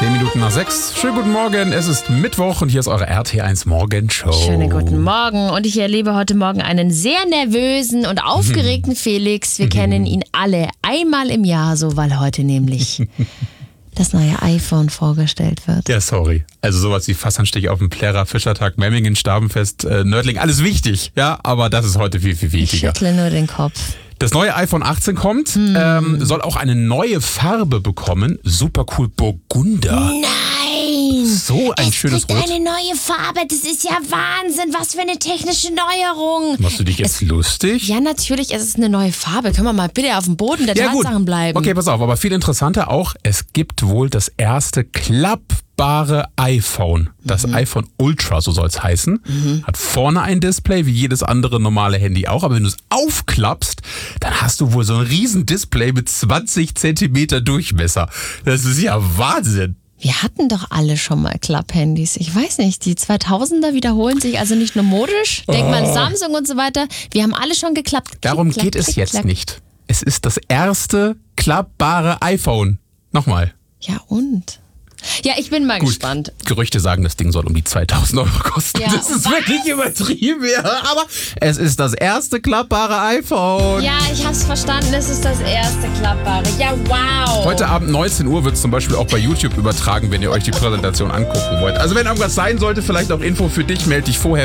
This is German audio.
10 Minuten nach 6. Schönen guten Morgen, es ist Mittwoch und hier ist eure RT1 Morgenshow. Schönen guten Morgen und ich erlebe heute Morgen einen sehr nervösen und aufgeregten Felix. Wir kennen ihn alle einmal im Jahr so, weil heute nämlich das neue iPhone vorgestellt wird. Ja, sorry. Also sowas wie Fassanstich auf dem Plärrer, Fischertag, Memmingen, Stabenfest, Nördling, alles wichtig. Ja, aber das ist heute viel, viel Ich wichtiger. schüttle nur den Kopf. Das neue iPhone 18 kommt, soll auch eine neue Farbe bekommen. Super cool, Burgunder. Nein! So ein schönes kriegt Rot. eine neue Farbe, das ist ja Wahnsinn. Was für eine technische Neuerung. Machst du dich jetzt lustig? Ja, natürlich, es ist eine neue Farbe. Können wir mal bitte auf dem Boden der Tatsachen bleiben? Okay, pass auf, aber viel interessanter auch, es gibt wohl das erste klappbare iPhone. Das iPhone Ultra, so soll es heißen. Hat vorne ein Display, wie jedes andere normale Handy auch. Aber wenn du es aufklappst, dann hast du wohl so ein riesen Display mit 20 Zentimeter Durchmesser. Das ist ja Wahnsinn. Wir hatten doch alle schon mal Klapphandys. Ich weiß nicht, die 2000er wiederholen sich also nicht nur modisch. Denk mal an Samsung und so weiter. Wir haben alle schon geklappt. Darum Klick, geht es klick, jetzt klack. nicht. Es ist das erste klappbare iPhone. Nochmal. Ja und? Ja, ich bin mal gespannt. Gerüchte sagen, das Ding soll um die 2000 Euro kosten. Ja, Das ist was? wirklich übertrieben, ja. Aber es ist das erste klappbare iPhone. Ja, ich hab's verstanden. Es ist das erste klappbare. Ja, wow. Heute Abend 19 Uhr wird es zum Beispiel auch bei YouTube übertragen, wenn ihr euch die Präsentation angucken wollt. Also wenn irgendwas sein sollte, vielleicht auch Info für dich, melde dich vorher.